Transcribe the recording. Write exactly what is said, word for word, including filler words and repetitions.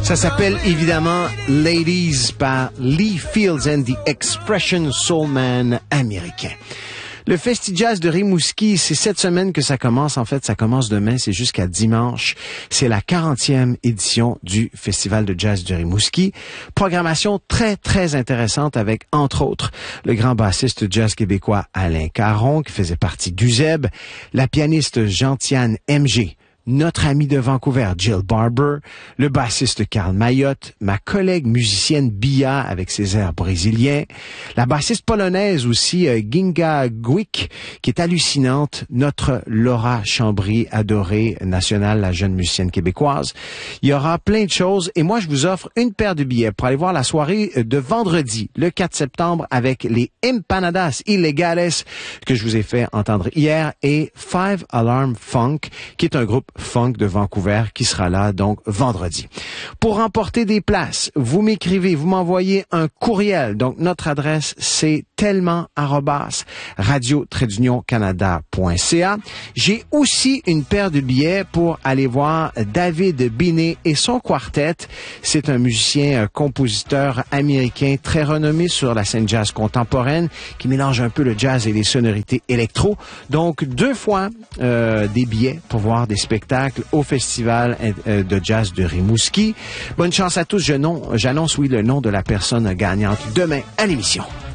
Ça s'appelle évidemment Ladies par Lee Fields and the Expression Soulman américain. Le Festi-Jazz de Rimouski, c'est cette semaine que ça commence. En fait, ça commence demain, c'est jusqu'à dimanche. C'est la quarantième édition du Festival de Jazz de Rimouski. Programmation très, très intéressante avec, entre autres, le grand bassiste jazz québécois Alain Caron, qui faisait partie d'U Z E B, la pianiste Gentiane M G, notre ami de Vancouver, Jill Barber, le bassiste Carl Mayotte, ma collègue musicienne Bia avec ses airs brésiliens, la bassiste polonaise aussi, euh, Ginga Gwick, qui est hallucinante, notre Laura Chambry, adorée, nationale, la jeune musicienne québécoise. Il y aura plein de choses et moi, je vous offre une paire de billets pour aller voir la soirée de vendredi, le quatre septembre, avec les Empanadas Illegales que je vous ai fait entendre hier et Five Alarm Funk, qui est un groupe funk de Vancouver qui sera là donc vendredi. Pour remporter des places, vous m'écrivez, vous m'envoyez un courriel. Donc notre adresse c'est tellement arobase radio trait d'union canada point c a. J'ai aussi une paire de billets pour aller voir David Binet et son quartet. C'est un musicien, un compositeur américain très renommé sur la scène jazz contemporaine qui mélange un peu le jazz et les sonorités électro. Donc deux fois euh, des billets pour voir des spectacles au Festival de Jazz de Rimouski. Bonne chance à tous. Je non, j'annonce, oui, le nom de la personne gagnante demain à l'émission.